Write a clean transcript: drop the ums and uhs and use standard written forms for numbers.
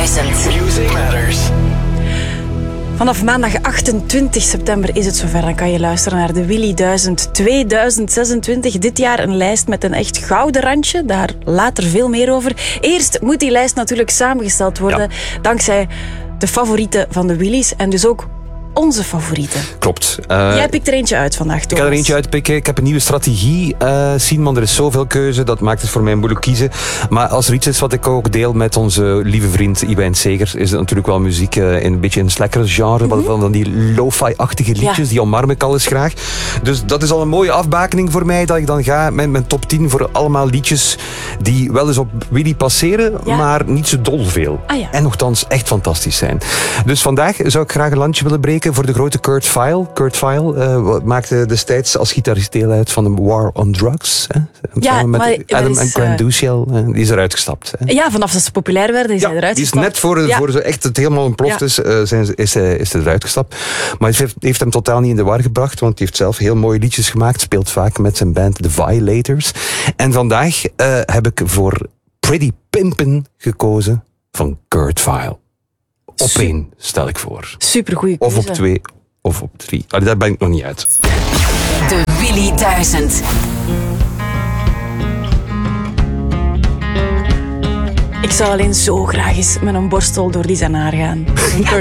1000. Music Matters. Vanaf maandag 28 september is het zover. Dan kan je luisteren naar de Willy 1000 2026. Dit jaar een lijst met een echt gouden randje. Daar later veel meer over. Eerst moet die lijst natuurlijk samengesteld worden. Dankzij de favorieten van de Willys. En dus ook onze favorieten. Klopt. Jij pikt er eentje uit vandaag, Thomas. Ik ga er eentje uitpikken. Ik heb een nieuwe strategie, Sienman. Er is zoveel keuze, dat maakt het voor mij moeilijk kiezen. Maar als er iets is wat ik ook deel met onze lieve vriend Iwijn Segers, is het natuurlijk wel muziek in een beetje in het lekkere genre, van die lo-fi-achtige liedjes, die omarm ik al eens graag. Dus dat is al een mooie afbakening voor mij, dat ik dan ga met mijn top 10 voor allemaal liedjes die wel eens op Willy passeren, maar niet zo dol veel. En nochtans echt fantastisch zijn. Dus vandaag zou ik graag een landje willen breken voor de grote Kurt Vile. Kurt Vile maakte destijds als gitarist deel uit van de War on Drugs. Ja, met maar Adam en Grant Duciel. Die is eruit gestapt. Ja, vanaf dat ze populair werden is hij eruit die is gestapt. net voor ze echt het helemaal ontploft is hij eruit gestapt. Maar het heeft hem totaal niet in de war gebracht, want hij heeft zelf heel mooie liedjes gemaakt. Speelt vaak met zijn band The Violators. En vandaag heb ik voor Pretty Pimpin' gekozen van Kurt Vile. Op 1 stel ik voor. Supergoeie keuze. Of op 2 of op 3. Daar ben ik nog niet uit. De Willy 1000. Ik zou alleen zo graag eens met een borstel door die zijn haar gaan. Kurt